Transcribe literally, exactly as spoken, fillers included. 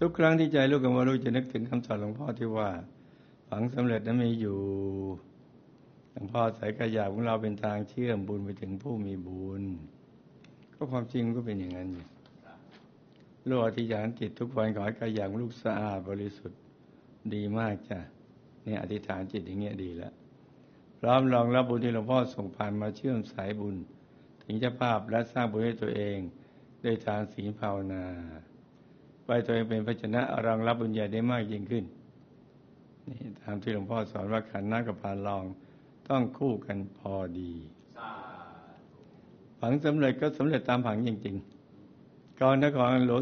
ทุกครั้งที่ใจลูกกับว่าลูกจะนึกถึงคำสอนหลวงพ่อที่ว่าฝังสำเร็จนั้นมีอยู่หลวงพ่อใส่กระยาของเราเป็นทางเชื่อมบุญไปถึงผู้มีบุญก็ความจริงก็เป็นอย่างนั้นอยู่ลูกอธิษฐานจิตทุกวันขอให้กระยาของลูกสะอาดบริสุทธิ์ดีมากจ้ะเนี่ยอธิษฐานจิตอย่างเงี้ยดีแล้วพร้อมรองรับบุญที่หลวงพ่อส่งผ่านมาเชื่อมสายบุญถึงเจ้าภาพและสร้างบุญให้ตัวเองด้วยทานศีลภาวนาไปตัวเองเป็นภาชนะรองรับบุญใหญ่ได้มากยิ่งขึ้นนี่ตามที่หลวงพ่อสอนว่าขันธ์น้ำกับพานรองต้องคู่กันพอดีผังสำเร็จก็สำเร็จตามผังจริงๆก่อนนครหลวง